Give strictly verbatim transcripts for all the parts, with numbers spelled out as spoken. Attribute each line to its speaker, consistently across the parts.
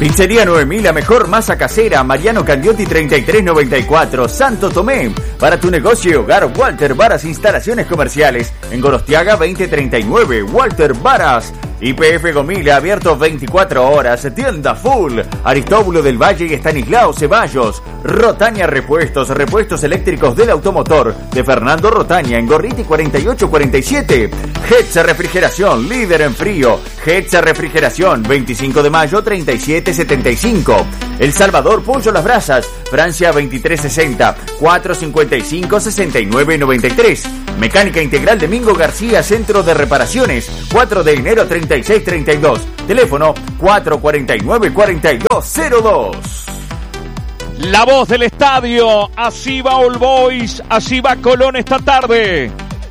Speaker 1: Pizzería Noemí, la mejor masa casera. Mariano Candiotti treinta y tres noventa y cuatro, Santo Tomé. Para tu negocio y hogar, Walter Varas Instalaciones Comerciales. En Gorostiaga veinte treinta y nueve, Walter Varas. Y P F Gomila, abierto veinticuatro horas, tienda full. Aristóbulo del Valle y Estanislao Ceballos. Rotaña Repuestos, repuestos eléctricos del automotor. De Fernando Rotaña, en Gorriti cuarenta y ocho cuarenta y siete. Hetza Refrigeración, líder en frío. Hetza Refrigeración, veinticinco de mayo, treinta y siete setenta y cinco. El Salvador, Pollo Las Brasas, Francia veintitrés sesenta, cuatrocientos cincuenta y cinco, sesenta y nueve noventa y tres. Mecánica Integral de Mingo García, Centro de Reparaciones, cuatro de enero treinta y seis treinta y dos. Teléfono cuatro cuarenta y nueve cuarenta y dos cero dos.
Speaker 2: La voz del estadio, así va All Boys, así va Colón esta tarde.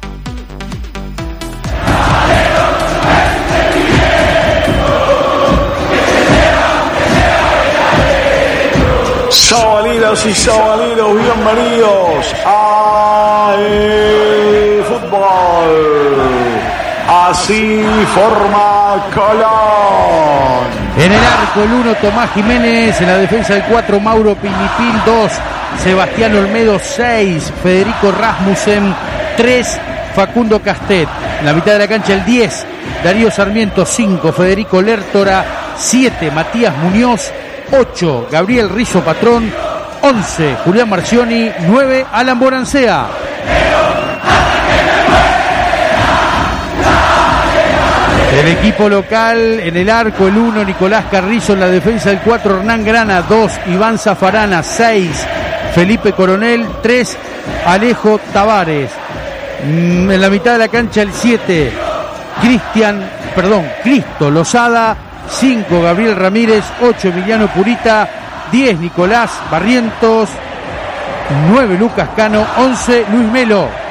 Speaker 3: Sabalidos y sabalidos, bienvenidos a el fútbol. Así forma Colón.
Speaker 4: En el arco el uno, Tomás Jiménez. En la defensa el cuatro, Mauro Pinipil. dos, Sebastián Olmedo. seis, Federico Rasmussen. tres, Facundo Castet. En la mitad de la cancha el diez, Darío Sarmiento. cinco, Federico Lertora. siete, Matías Muñoz. ocho, Gabriel Rizzo Patrón. once, Julián Marcioni. nueve, Alan Borancea. El equipo local, en el arco el uno, Nicolás Carrizo. En la defensa el cuatro, Hernán Grana. dos, Iván Zafarana. seis, Felipe Coronel. tres, Alejo Tavares. En la mitad de la cancha el siete, Cristian, perdón, Cristo Lozada. cinco, Gabriel Ramírez. ocho, Emiliano Purita. diez, Nicolás Barrientos. nueve, Lucas Cano. once, Luis Melo.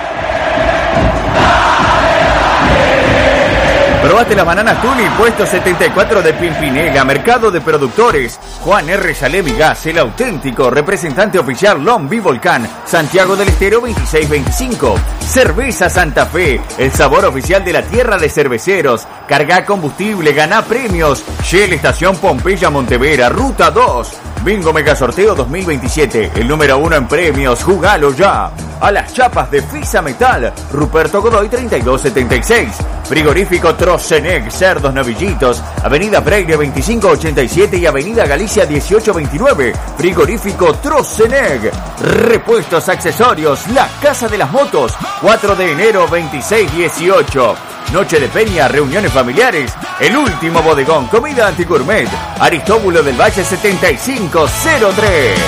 Speaker 1: Probate las bananas Tuni, puesto setenta y cuatro de Pimpinela, Mercado de Productores. Juan R. Salem y Gas, el auténtico representante oficial Long B Volcán, Santiago del Estero veintiséis veinticinco. Cerveza Santa Fe, el sabor oficial de la tierra de cerveceros. Carga combustible, gana premios. Shell Estación Pompeya Montevera, Ruta dos. Bingo Mega Sorteo dos mil veintisiete, el número uno en premios, jugalo ya. A las chapas de Fisa Metal, Ruperto Godoy treinta y dos setenta y seis. Frigorífico Trocenec, Cerdos Novillitos, Avenida Freire veinticinco ochenta y siete y Avenida Galicia dieciocho veintinueve. Frigorífico Trocenec. Repuestos, accesorios, La Casa de las Motos, cuatro de enero veintiséis dieciocho. Noche de peña, reuniones familiares, el último bodegón, comida antigourmet, Aristóbulo del Valle setenta y cinco cero tres.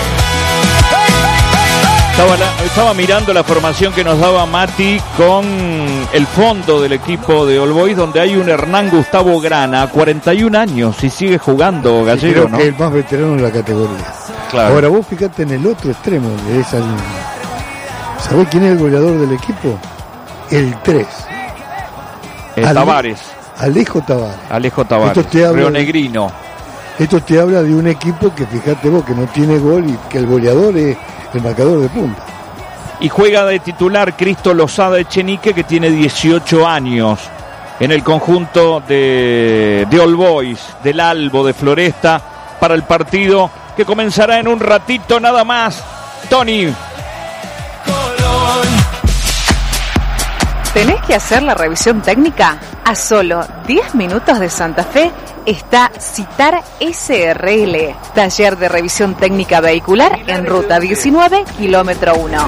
Speaker 2: Estaba, la, estaba mirando la formación que nos daba Mati con el fondo del equipo de All Boys, donde hay un Hernán Gustavo Grana, cuarenta y un años, y sigue jugando, Gallego,
Speaker 5: creo
Speaker 2: ¿no?
Speaker 5: que es el más veterano de la categoría.
Speaker 2: Claro.
Speaker 5: Ahora vos fíjate en el otro extremo de esa línea. ¿Sabés quién es el goleador del equipo? El tres.
Speaker 2: Eh, Ale- Tavares.
Speaker 5: Alejo Tavares.
Speaker 2: Alejo Tavares.
Speaker 5: Esto te habla
Speaker 2: Rionegrino.
Speaker 5: De, esto te habla de un equipo que, fíjate vos, que no tiene gol y que el goleador es el marcador de punta.
Speaker 2: Y juega de titular Cristo Lozada Echenique, que tiene dieciocho años, en el conjunto de, de All Boys, del Albo de Floresta, para el partido que comenzará en un ratito nada más. Tony.
Speaker 6: ¿Tenés que hacer la revisión técnica? A solo diez minutos de Santa Fe está Citar S R L, taller de revisión técnica vehicular en ruta diecinueve, kilómetro uno.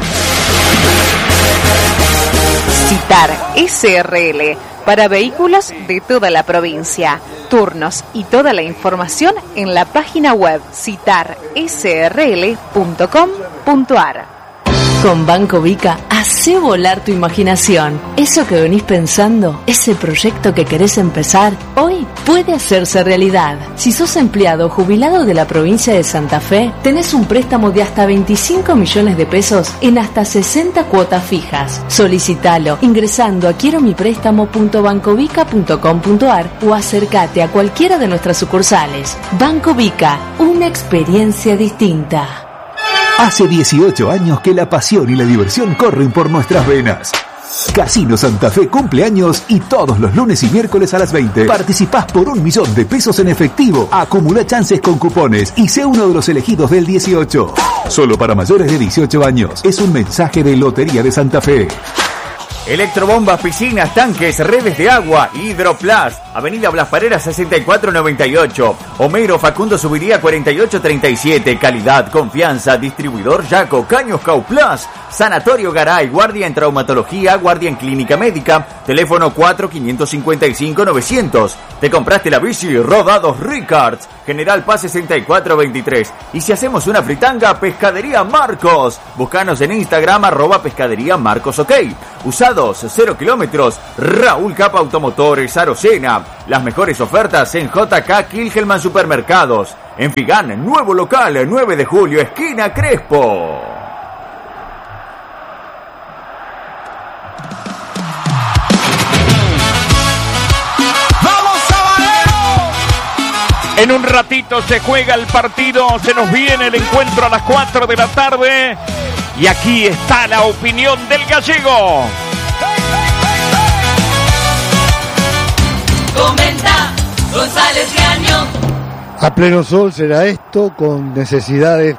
Speaker 6: Citar S R L, para vehículos de toda la provincia. Turnos y toda la información en la página web citar s r l punto com punto a r.
Speaker 7: Con Banco Vica, hacé volar tu imaginación. Eso que venís pensando, ese proyecto que querés empezar, hoy puede hacerse realidad. Si sos empleado o jubilado de la provincia de Santa Fe, tenés un préstamo de hasta veinticinco millones de pesos en hasta sesenta cuotas fijas. Solicitalo ingresando a quiero mi préstamo punto bancovica punto com punto a r o acércate a cualquiera de nuestras sucursales. Banco Vica, una experiencia distinta.
Speaker 8: Hace dieciocho años que la pasión y la diversión corren por nuestras venas. Casino Santa Fe cumpleaños y todos los lunes y miércoles a las veinte participás por un millón de pesos en efectivo. Acumula chances con cupones y sé uno de los elegidos del dieciocho. Solo para mayores de dieciocho años. Es un mensaje de Lotería de Santa Fe.
Speaker 1: Electrobombas, piscinas, tanques, redes de agua, Hidroplas, Avenida Blas Pareras sesenta y cuatro noventa y ocho, Homero Facundo Subiría cuarenta y ocho treinta y siete, calidad, confianza, distribuidor Yaco, Caños Cauplas, Sanatorio Garay, guardia en traumatología, guardia en clínica médica, teléfono cuatro cinco cinco cinco novecientos. Te compraste la bici Rodados Ricards, General Paz sesenta y cuatro veintitrés. Y si hacemos una fritanga, Pescadería Marcos. Búscanos en Instagram, arroba Pescadería Marcos OK. Usados, cero kilómetros, Raúl Capa Automotores, Arocena. Las mejores ofertas en J K Kilgelman Supermercados. En Figán, nuevo local, nueve de julio, esquina Crespo.
Speaker 2: En un ratito se juega el partido, se nos viene el encuentro a las cuatro de la tarde y aquí está la opinión del gallego.
Speaker 9: Comenta González Caño.
Speaker 5: A pleno sol será esto, con necesidades,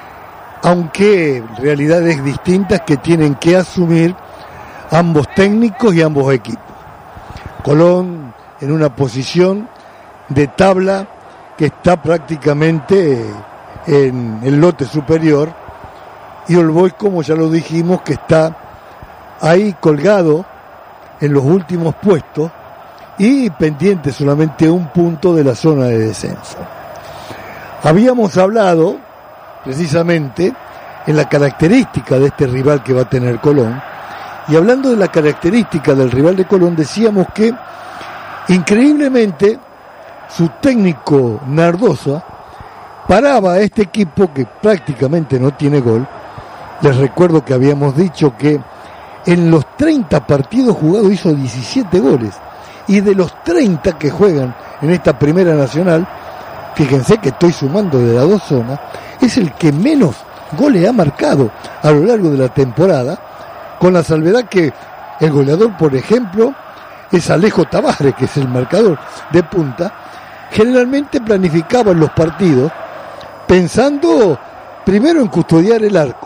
Speaker 5: aunque realidades distintas que tienen que asumir ambos técnicos y ambos equipos. Colón en una posición de tabla que está prácticamente en el lote superior, y All Boys, como ya lo dijimos, que está ahí colgado en los últimos puestos y pendiente solamente un punto de la zona de descenso. Habíamos hablado precisamente en la característica de este rival que va a tener Colón, y hablando de la característica del rival de Colón, decíamos que increíblemente su técnico Nardosa paraba a este equipo que prácticamente no tiene gol. Les recuerdo que habíamos dicho que en los treinta partidos jugados hizo diecisiete goles, y de los treinta que juegan en esta primera nacional, fíjense que estoy sumando de las dos zonas, es el que menos goles ha marcado a lo largo de la temporada, con la salvedad que el goleador, por ejemplo, es Alejo Tavares, que es el marcador de punta. Generalmente planificaban los partidos pensando primero en custodiar el arco,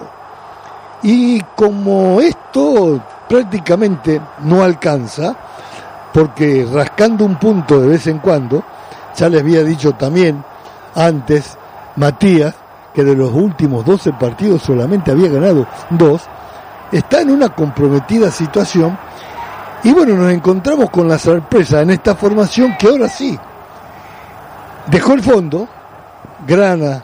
Speaker 5: y como esto prácticamente no alcanza, porque rascando un punto de vez en cuando, ya les había dicho también antes Matías que de los últimos doce partidos solamente había ganado dos, está en una comprometida situación. Y bueno, nos encontramos con la sorpresa en esta formación que ahora sí dejó el fondo. Grana,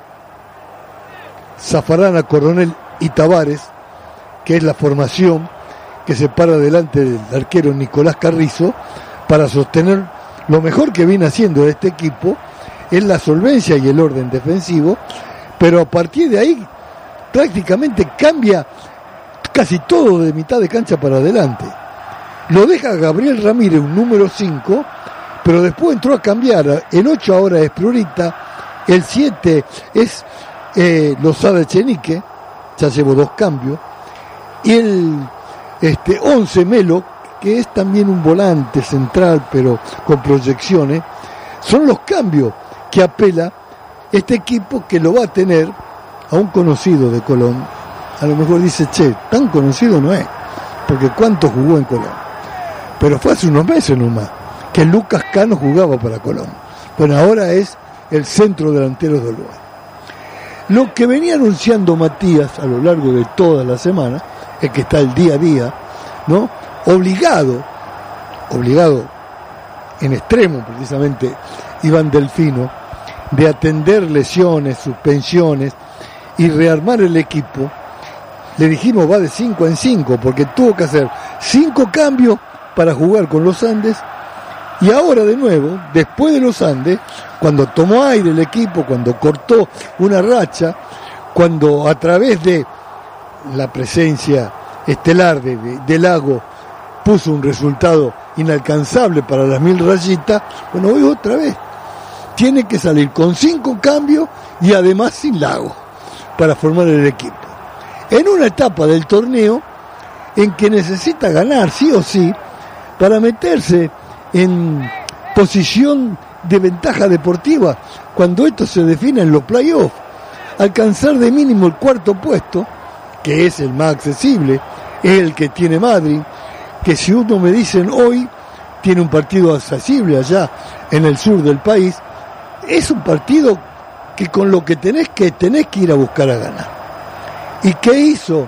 Speaker 5: Zafarana, Coronel y Tavares, que es la formación que se para delante del arquero Nicolás Carrizo para sostener lo mejor que viene haciendo este equipo, es la solvencia y el orden defensivo, pero a partir de ahí prácticamente cambia casi todo de mitad de cancha para adelante. Lo deja Gabriel Ramírez, un número cinco, pero después entró a cambiar. El ocho ahora es Prurita, el siete es eh, Lozada Echenique, ya llevo dos cambios, y el este, once Melo, que es también un volante central, pero con proyecciones. Son los cambios que apela este equipo, que lo va a tener a un conocido de Colón. A lo mejor dice, che, tan conocido no es, porque cuánto jugó en Colón. Pero fue hace unos meses nomás que Lucas Cano jugaba para Colón. Bueno, ahora es el centro delantero de Uruguay. Lo que venía anunciando Matías a lo largo de toda la semana es que está el día a día, ¿no? Obligado, obligado en extremo precisamente Iván Delfino, de atender lesiones, suspensiones y rearmar el equipo. Le dijimos va de cinco en cinco, porque tuvo que hacer cinco cambios para jugar con los Andes, y ahora de nuevo, después de los Andes, cuando tomó aire el equipo, cuando cortó una racha, cuando a través de la presencia estelar de, de, de Lago puso un resultado inalcanzable para las mil rayitas, bueno, hoy otra vez tiene que salir con cinco cambios y además sin Lago para formar el equipo. En una etapa del torneo en que necesita ganar sí o sí para meterse en posición de ventaja deportiva cuando esto se define en los playoffs. Alcanzar de mínimo el cuarto puesto, que es el más accesible, es el que tiene Madrid, que si uno me dicen hoy tiene un partido accesible allá en el sur del país, es un partido que con lo que tenés que tenés que ir a buscar a ganar. ¿Y qué hizo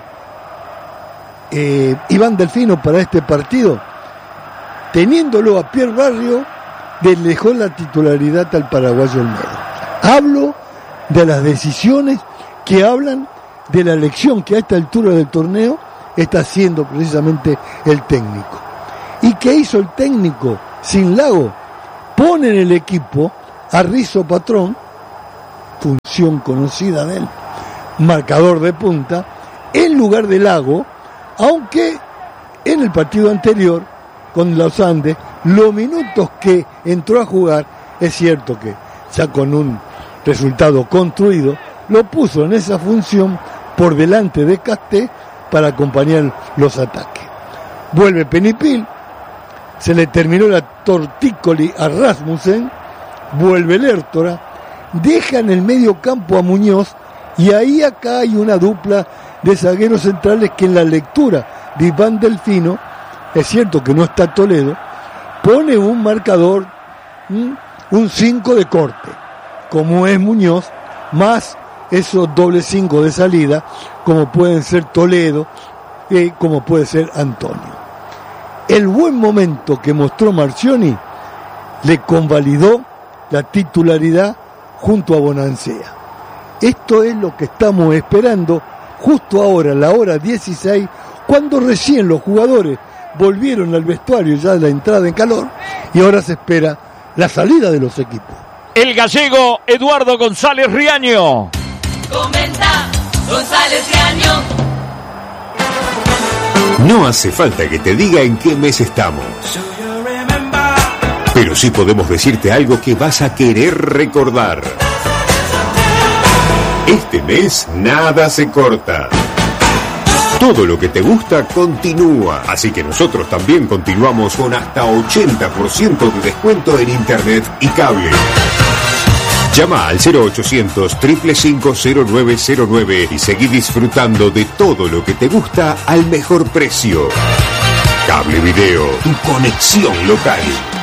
Speaker 5: eh, Iván Delfino para este partido? Teniéndolo a Pierre Barrio, le dejó la titularidad al paraguayo Olmedo. Hablo de las decisiones que hablan de la elección que a esta altura del torneo está haciendo precisamente el técnico. ¿Y qué hizo el técnico sin Lago? Pone en el equipo a Rizzo Patrón, función conocida de él, marcador de punta, en lugar de Lago, aunque en el partido anterior con los Andes, los minutos que entró a jugar, es cierto que ya con un resultado construido, lo puso en esa función por delante de Casté para acompañar los ataques. Vuelve Penipil, se le terminó la tortícoli a Rasmussen, vuelve Lertora, deja en el medio campo a Muñoz, y ahí acá hay una dupla de zagueros centrales que en la lectura de Iván Delfino, es cierto que no está Toledo, pone un marcador, un cinco de corte, como es Muñoz, más esos doble cinco de salida, como pueden ser Toledo, eh, como puede ser Antonio. El buen momento que mostró Marchioni le convalidó la titularidad junto a Bonancea. Esto es lo que estamos esperando justo ahora, a la hora dieciséis, cuando recién los jugadores volvieron al vestuario ya de la entrada en calor, y ahora se espera la salida de los equipos.
Speaker 2: El gallego Eduardo González Riaño.
Speaker 9: Comenta González Riaño.
Speaker 10: No hace falta que te diga en qué mes estamos, pero sí podemos decirte algo que vas a querer recordar. Este mes nada se corta. Todo lo que te gusta continúa, así que nosotros también continuamos con hasta ochenta por ciento de descuento en internet y cable. Llama al cero ochocientos, cinco cinco cinco, cero nueve cero nueve y seguí disfrutando de todo lo que te gusta al mejor precio. Cable Video, tu conexión local.